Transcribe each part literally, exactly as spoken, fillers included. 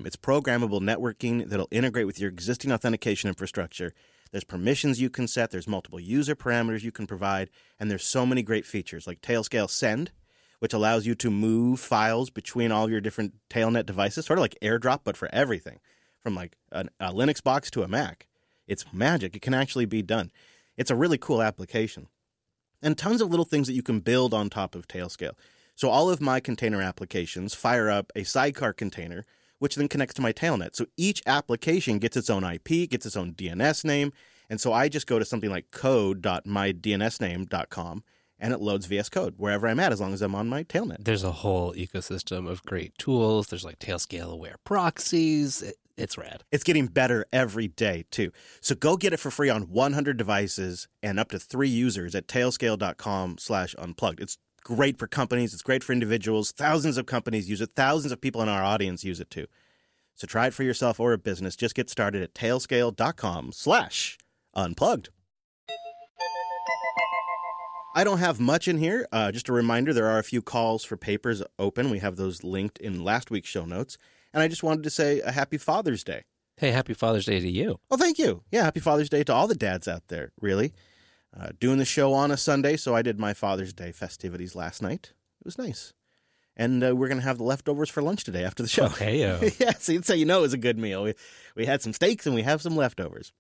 It's programmable networking that'll integrate with your existing authentication infrastructure. There's permissions you can set. There's multiple user parameters you can provide. And there's so many great features like Tailscale Send, which allows you to move files between all your different Tailnet devices, sort of like AirDrop, but for everything, from like a, a Linux box to a Mac. It's magic. It can actually be done. It's a really cool application. And tons of little things that you can build on top of Tailscale. So all of my container applications fire up a sidecar container, which then connects to my Tailnet. So each application gets its own I P, gets its own D N S name. And so I just go to something like code dot my d n s name dot com, and it loads V S Code wherever I'm at as long as I'm on my Tailnet. There's a whole ecosystem of great tools. There's like Tailscale-aware proxies. It, it's rad. It's getting better every day, too. So go get it for free on one hundred devices and up to three users at tailscale dot com slash unplugged. It's great for companies. It's great for individuals. Thousands of companies use it. Thousands of people in our audience use it too. So try it for yourself or a business. Just get started at tailscale dot com slash unplugged. I don't have much in here. Uh, just a reminder, there are a few calls for papers open. We have those linked in last week's show notes. And I just wanted to say a happy Father's Day. Hey, happy Father's Day to you. Oh, thank you. Yeah, happy Father's Day to all the dads out there, really. Uh, doing the show on a Sunday, so I did my Father's Day festivities last night. It was nice. And uh, we're going to have the leftovers for lunch today after the show. Okay, yo. Yeah, so you'd say you know it was a good meal. We, we had some steaks and we have some leftovers.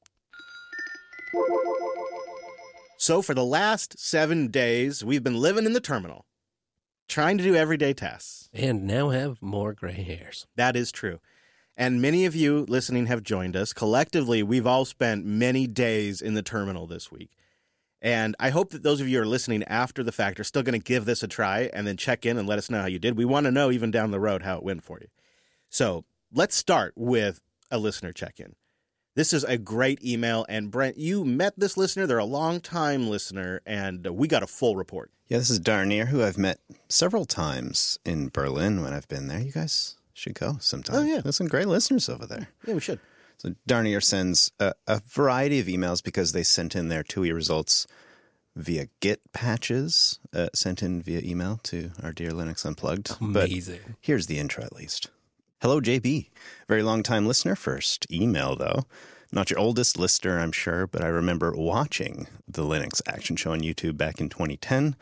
So for the last seven days, we've been living in the terminal, trying to do everyday tasks. And now have more gray hairs. That is true. And many of you listening have joined us. Collectively, we've all spent many days in the terminal this week. And I hope that those of you who are listening after the fact are still going to give this a try and then check in and let us know how you did. We want to know even down the road how it went for you. So let's start with a listener check-in. This is a great email. And Brent, you met this listener. They're a long-time listener, and we got a full report. Yeah, this is Darnier, who I've met several times in Berlin when I've been there. You guys should go sometime. Oh, yeah. There's some great listeners over there. Yeah, we should. So Darnier sends a, a variety of emails because they sent in their T U I results via Git patches, uh, sent in via email to our dear Linux Unplugged. Amazing. But here's the intro at least. Hello, J B. Very long-time listener. First email, though. Not your oldest listener, I'm sure, but I remember watching the Linux Action Show on YouTube back in twenty ten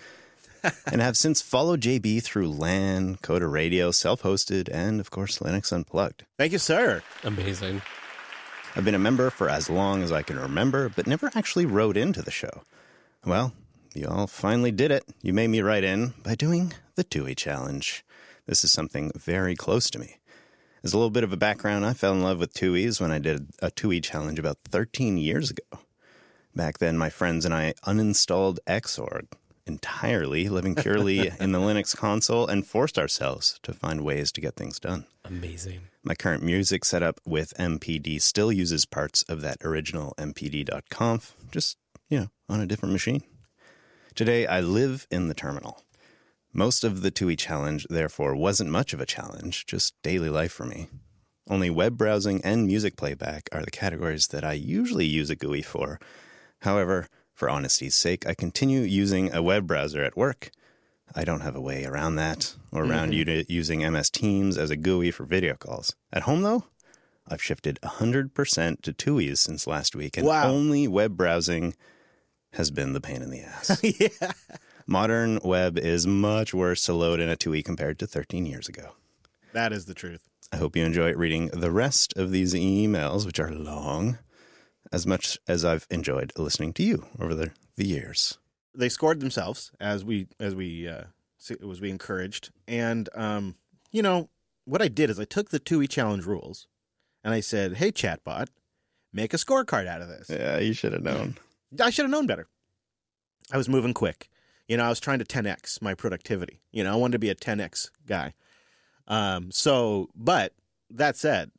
and have since followed J B through LAN, Coda Radio, self-hosted, and, of course, Linux Unplugged. Thank you, sir. Amazing. I've been a member for as long as I can remember, but never actually wrote into the show. Well, you all finally did it. You made me write in by doing the T U I challenge. This is something very close to me. As a little bit of a background, I fell in love with T U Is when I did a T U I challenge about thirteen years ago. Back then, my friends and I uninstalled Xorg entirely, living purely in the Linux console, and forced ourselves to find ways to get things done. Amazing. My current music setup with M P D still uses parts of that original M P D dot conf, just, you know, on a different machine. Today, I live in the terminal. Most of the T U I challenge, therefore, wasn't much of a challenge, just daily life for me. Only web browsing and music playback are the categories that I usually use a G U I for. However, for honesty's sake, I continue using a web browser at work. I don't have a way around that, or around mm-hmm. using M S Teams as a G U I for video calls. At home, though, I've shifted one hundred percent to T U Is since last week, and wow. only web browsing has been the pain in the ass. Yeah. Modern web is much worse to load in a T U I compared to thirteen years ago. That is the truth. I hope you enjoy reading the rest of these emails, which are long, as much as I've enjoyed listening to you over the, the years. They scored themselves, as we as we uh, as we encouraged. And, um, you know, what I did is I took the T U I challenge rules, and I said, hey, chatbot, make a scorecard out of this. Yeah, you should have known. I should have known better. I was moving quick. You know, I was trying to ten X my productivity. You know, I wanted to be a ten X guy. Um, so, but that said,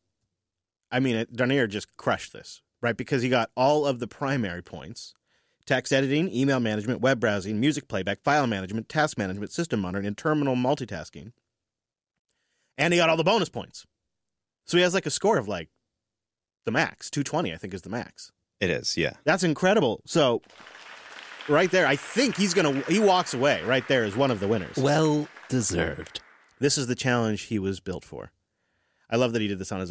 I mean, Darnier just crushed this, right? Because he got all of the primary points: text editing, email management, web browsing, music playback, file management, task management, system monitoring, and terminal multitasking. And he got all the bonus points. So he has like a score of like the max. two twenty, I think, is the max. It is, yeah. That's incredible. So right there, I think he's going to, he walks away right there as one of the winners. Well deserved. This is the challenge he was built for. I love that he did this on his